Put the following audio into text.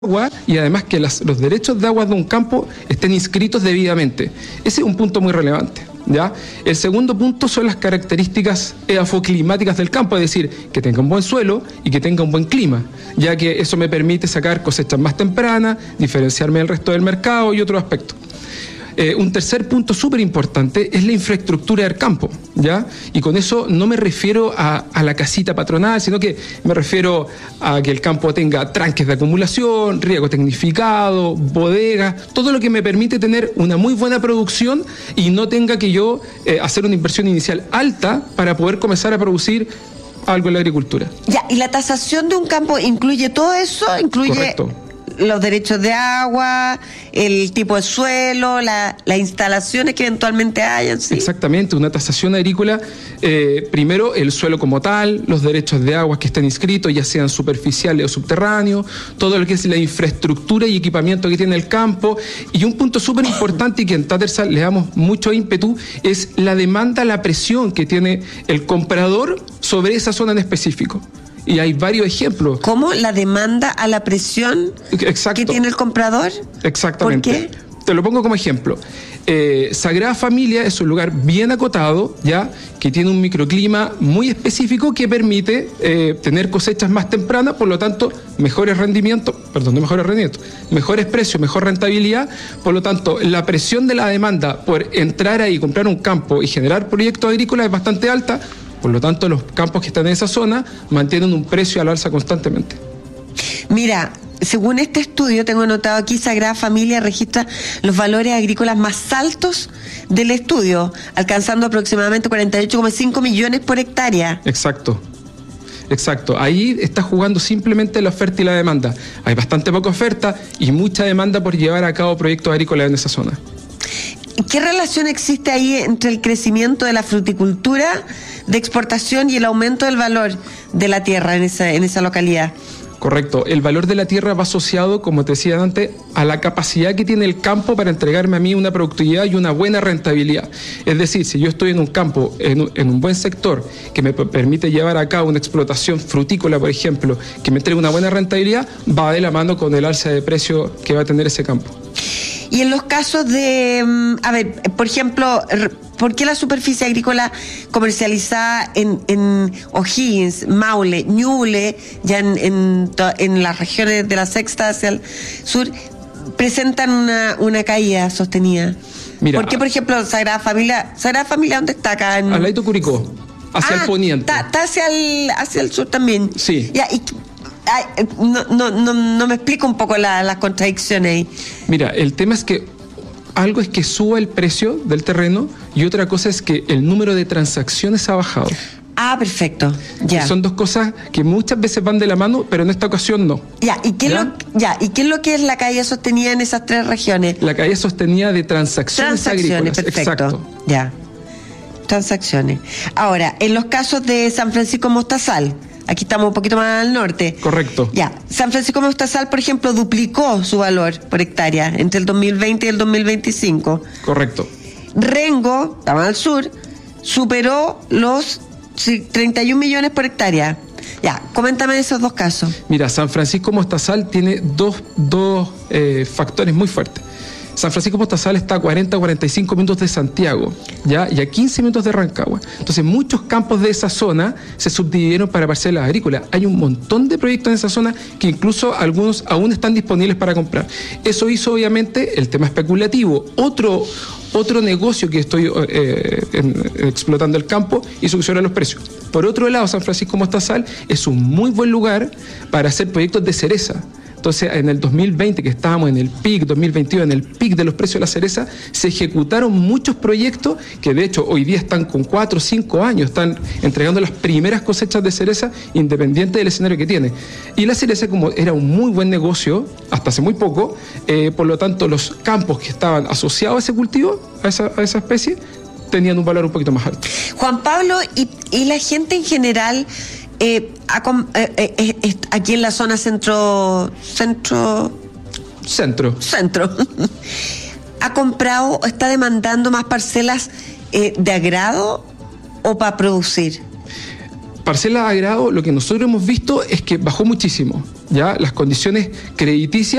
agua y además que los derechos de agua de un campo estén inscritos debidamente. Ese es un punto muy relevante, ¿ya? El segundo punto son las características edafoclimáticas del campo, es decir, que tenga un buen suelo y que tenga un buen clima, ya que eso me permite sacar cosechas más tempranas, diferenciarme del resto del mercado y otros aspectos. Un tercer punto súper importante es la infraestructura del campo, ¿ya? Y con eso no me refiero a la casita patronal, sino que me refiero a que el campo tenga tranques de acumulación, riego tecnificado, bodegas, todo lo que me permite tener una muy buena producción y no tenga que yo hacer una inversión inicial alta para poder comenzar a producir algo en la agricultura. Ya, ¿y la tasación de un campo incluye todo eso? ¿Incluye Correcto. Los derechos de agua, el tipo de suelo, las instalaciones que eventualmente hayan? ¿Sí? Exactamente, una tasación agrícola, primero el suelo como tal, los derechos de agua que estén inscritos, ya sean superficiales o subterráneos, todo lo que es la infraestructura y equipamiento que tiene el campo. Y un punto súper importante y que en Tattersall le damos mucho ímpetu es la demanda, la presión que tiene el comprador sobre esa zona en específico. Y hay varios ejemplos. ¿Cómo? ¿La demanda a la presión que tiene el comprador? Exactamente. ¿Por qué? Te lo pongo como ejemplo. Sagrada Familia es un lugar bien acotado, ya, que tiene un microclima muy específico que permite tener cosechas más tempranas, por lo tanto, mejores precios, mejor rentabilidad. Por lo tanto, la presión de la demanda por entrar ahí, comprar un campo y generar proyectos agrícolas es bastante alta. Por lo tanto, los campos que están en esa zona mantienen un precio al alza constantemente. Mira, según este estudio, tengo anotado aquí, Sagrada Familia registra los valores agrícolas más altos del estudio, alcanzando aproximadamente 48,5 millones por hectárea. Exacto. Ahí está jugando simplemente la oferta y la demanda. Hay bastante poca oferta y mucha demanda por llevar a cabo proyectos agrícolas en esa zona. ¿Qué relación existe ahí entre el crecimiento de la fruticultura de exportación y el aumento del valor de la tierra en esa localidad? Correcto. El valor de la tierra va asociado, como te decía antes, a la capacidad que tiene el campo para entregarme a mí una productividad y una buena rentabilidad. Es decir, si yo estoy en un campo, en un buen sector, que me permite llevar a cabo una explotación frutícola, por ejemplo, que me entregue una buena rentabilidad, va de la mano con el alza de precio que va a tener ese campo. Y en los casos de, por ejemplo, ¿por qué la superficie agrícola comercializada en O'Higgins, Maule, Ñuble, ya en las regiones de la sexta hacia el sur, presentan una caída sostenida? Mira, ¿por qué, por ejemplo, Sagrada Familia, ¿dónde está acá? Al ladito Curicó, hacia el poniente. Está hacia el sur también. Sí. Ya, no me explico un poco las contradicciones ahí. Mira, el tema es que algo es que suba el precio del terreno y otra cosa es que el número de transacciones ha bajado. Ah, perfecto. Ya. Son dos cosas que muchas veces van de la mano, pero en esta ocasión no. ¿Y qué es lo que es la caída sostenida en esas tres regiones? La caída sostenida de transacciones agrícolas. Perfecto. Exacto. Ya. Transacciones. Ahora, en los casos de San Francisco Mostazal, aquí estamos un poquito más al norte. Correcto. Ya. San Francisco Mostazal, por ejemplo, duplicó su valor por hectárea entre el 2020 y el 2025. Correcto. Rengo, estamos al sur, superó los 31 millones por hectárea. Ya, coméntame esos dos casos. Mira, San Francisco Mostazal tiene dos factores muy fuertes. San Francisco Mostazal está a 40 o 45 minutos de Santiago, ¿ya? Y a 15 minutos de Rancagua. Entonces, muchos campos de esa zona se subdividieron para parcelas agrícolas. Hay un montón de proyectos en esa zona que incluso algunos aún están disponibles para comprar. Eso hizo, obviamente, el tema especulativo. Otro negocio que estoy explotando el campo hizo que subieran los precios. Por otro lado, San Francisco Mostazal es un muy buen lugar para hacer proyectos de cereza. Entonces, en el 2020, que estábamos en el pic, 2021, en el pic de los precios de la cereza, se ejecutaron muchos proyectos que, de hecho, hoy día están con 4 o 5 años, están entregando las primeras cosechas de cereza independiente del escenario que tiene. Y la cereza, como era un muy buen negocio, hasta hace muy poco, por lo tanto, los campos que estaban asociados a ese cultivo, a esa especie, tenían un valor un poquito más alto. Juan Pablo, y la gente en general... aquí en la zona centro ¿ha comprado o está demandando más parcelas de agrado o para producir? Parcelas de agrado, lo que nosotros hemos visto es que bajó muchísimo. ya las condiciones crediticias